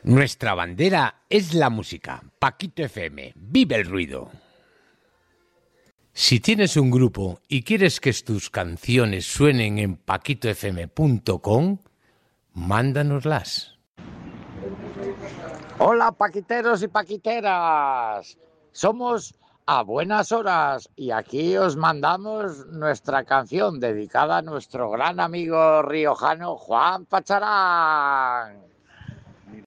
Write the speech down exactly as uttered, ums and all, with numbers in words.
Nuestra bandera es la música. Paquito F M, vive el ruido. Si tienes un grupo y quieres que tus canciones suenen en paquito f m punto com, mándanoslas. Hola paquiteros y paquiteras, somos A Buenas Horas y aquí os mandamos nuestra canción dedicada a nuestro gran amigo riojano Juan Pacharán.